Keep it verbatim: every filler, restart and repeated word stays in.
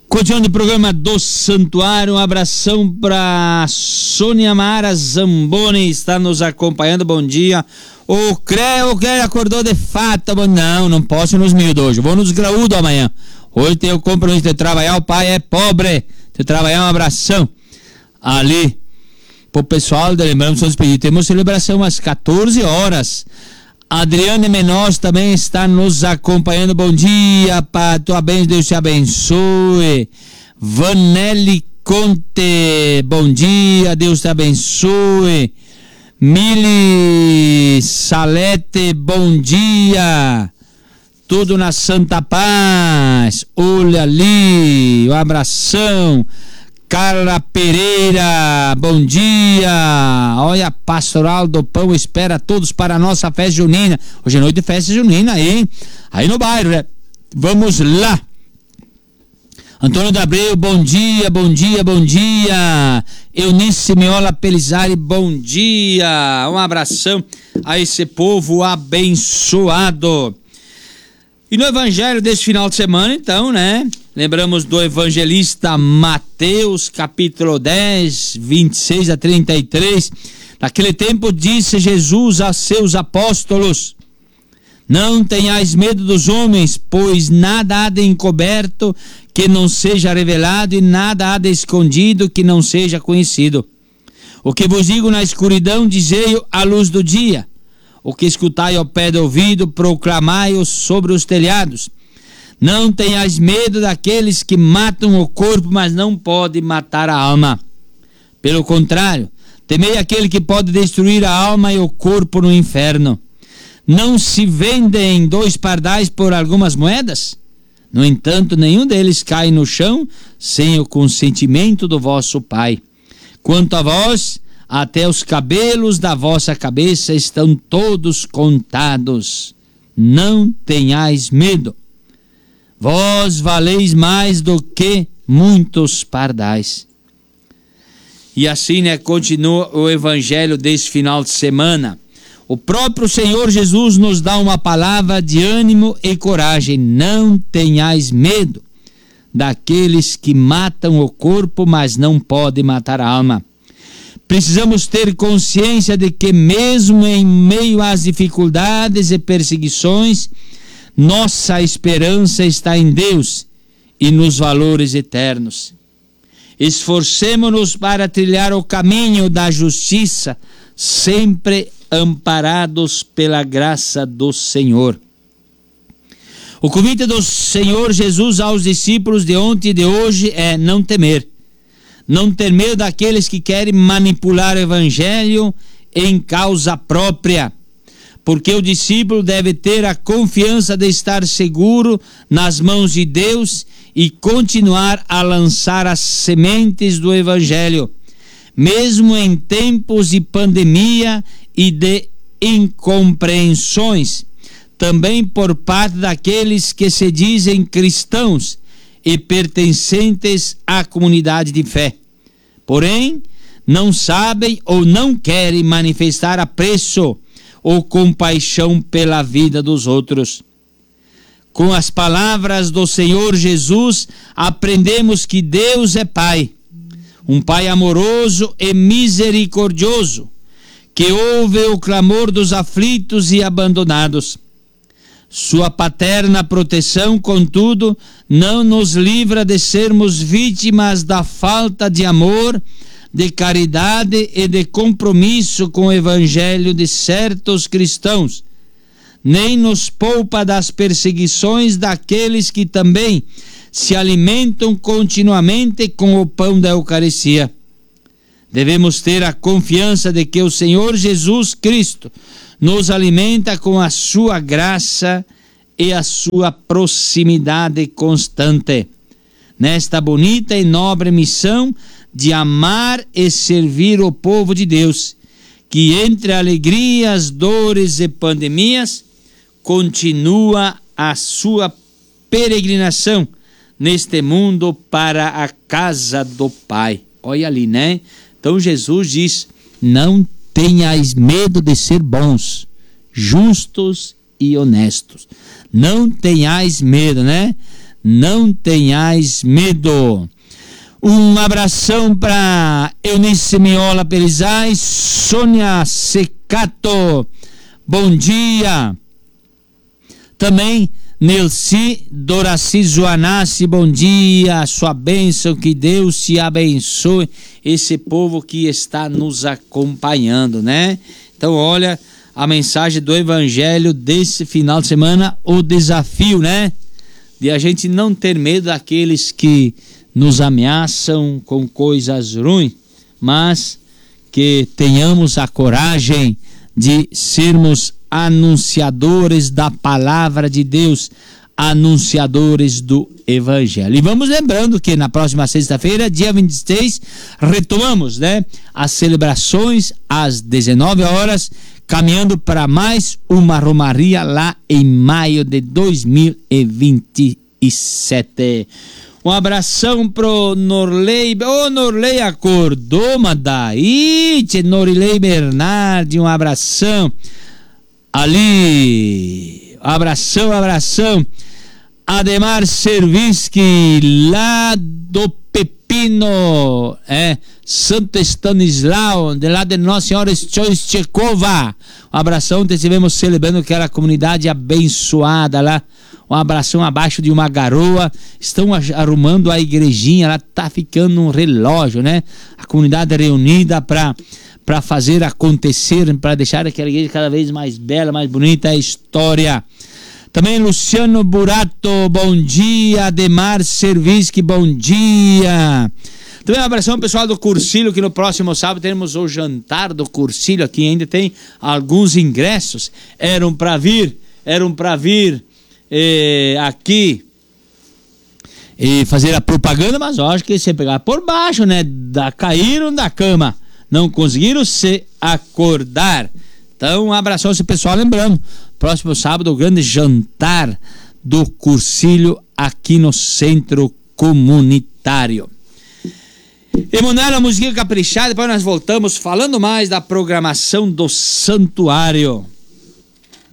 Continuando o programa do Santuário, um abração para Sônia Mara Zamboni, está nos acompanhando, bom dia. O Creu, o Creu acordou de fato, bom, não, não posso nos miúdos hoje, vou nos graúdos amanhã. Hoje tem o compromisso de trabalhar, o pai é pobre, de trabalhar, um abração ali pro pessoal, lembrando, são despedidos, temos celebração às quatorze horas. Adriane Menos também está nos acompanhando. Bom dia, pá, tua bênção, Deus te abençoe. Vanelli Conte, bom dia, Deus te abençoe. Mili Salete, bom dia. Tudo na Santa Paz. Olha ali, um abração. Carla Pereira, bom dia. Olha, a Pastoral do Pão espera todos para a nossa festa junina. Hoje é noite de festa junina aí, aí no bairro, né? Vamos lá. Antônio da Abreu, bom dia, bom dia, bom dia. Eunice Miola Pelizari, bom dia. Um abração a esse povo abençoado. E no evangelho desse final de semana, então, né? Lembramos do evangelista Mateus, capítulo dez, vinte e seis a trinta e três. Naquele tempo disse Jesus a seus apóstolos: não tenhais medo dos homens, pois nada há de encoberto que não seja revelado, e nada há de escondido que não seja conhecido. O que vos digo na escuridão, dizei-o à luz do dia. O que escutai ao pé do ouvido, proclamai-o sobre os telhados. Não tenhais medo daqueles que matam o corpo, mas não podem matar a alma. Pelo contrário, temei aquele que pode destruir a alma e o corpo no inferno. Não se vendem dois pardais por algumas moedas? No entanto, nenhum deles cai no chão sem o consentimento do vosso Pai. Quanto a vós, até os cabelos da vossa cabeça estão todos contados. Não tenhais medo. Vós valeis mais do que muitos pardais. E assim, né, continua o evangelho desse final de semana. O próprio Senhor Jesus nos dá uma palavra de ânimo e coragem. Não tenhais medo daqueles que matam o corpo, mas não podem matar a alma. Precisamos ter consciência de que mesmo em meio às dificuldades e perseguições, nossa esperança está em Deus e nos valores eternos. Esforcemo-nos para trilhar o caminho da justiça, sempre amparados pela graça do Senhor. O convite do Senhor Jesus aos discípulos de ontem e de hoje é não temer. Não ter medo daqueles que querem manipular o evangelho em causa própria. Porque o discípulo deve ter a confiança de estar seguro nas mãos de Deus e continuar a lançar as sementes do evangelho, mesmo em tempos de pandemia e de incompreensões, também por parte daqueles que se dizem cristãos e pertencentes à comunidade de fé. Porém, não sabem ou não querem manifestar apreço ou compaixão pela vida dos outros. Com as palavras do Senhor Jesus, aprendemos que Deus é Pai, um Pai amoroso e misericordioso, que ouve o clamor dos aflitos e abandonados. Sua paterna proteção, contudo, não nos livra de sermos vítimas da falta de amor, de caridade e de compromisso com o evangelho de certos cristãos, nem nos poupa das perseguições daqueles que também se alimentam continuamente com o pão da Eucaristia. Devemos ter a confiança de que o Senhor Jesus Cristo nos alimenta com a sua graça e a sua proximidade constante, nesta bonita e nobre missão de amar e servir o povo de Deus, que entre alegrias, dores e pandemias, continua a sua peregrinação neste mundo para a casa do Pai. Olha ali, né? Então Jesus diz: não tenhais medo de ser bons, justos e honestos. Não tenhais medo, né? não tenhais medo. Um abração para Eunice Miola Perizais, Sônia Secato, bom dia. Também Nelci Doraci Zoanassi, bom dia, sua bênção, que Deus te abençoe, esse povo que está nos acompanhando, né? Então olha a mensagem do evangelho desse final de semana, o desafio, né? De a gente não ter medo daqueles que nos ameaçam com coisas ruins, mas que tenhamos a coragem de sermos anunciadores da palavra de Deus, anunciadores do evangelho. E vamos lembrando que na próxima sexta-feira, dia vinte e seis, retomamos, né, as celebrações às dezenove horas, caminhando para mais uma romaria lá em maio de dois mil e vinte e sete. Um abração pro Norley. Ô, oh, Norley acordou, mas daí, tchê, Norley Bernardi, um abração. Ali, abração, abração. Ademar Servinski, lá do Pepino, é, Santo Stanislau, de lá de Nossa Senhora Stoichkova. Um abração, estivemos celebrando aquela comunidade abençoada lá. Um abração abaixo de uma garoa. Estão arrumando a igrejinha, ela tá ficando um relógio, né? A comunidade reunida para para fazer acontecer, para deixar aquela igreja cada vez mais bela, mais bonita a história. Também Luciano Burato, bom dia. Ademar Servinski, bom dia. Também um abração ao pessoal do Cursilho, que no próximo sábado teremos o jantar do Cursilho. Aqui ainda tem alguns ingressos. Eram para vir, eram para vir eh, aqui e fazer a propaganda, mas eu acho que você pegar por baixo, né? Da, caíram da cama, não conseguiram se acordar. Então, um abraço a esse pessoal. Lembrando, próximo sábado, o grande jantar do Cursilho aqui no Centro Comunitário. Emanuel, a musiquinha caprichada, depois nós voltamos falando mais da programação do Santuário.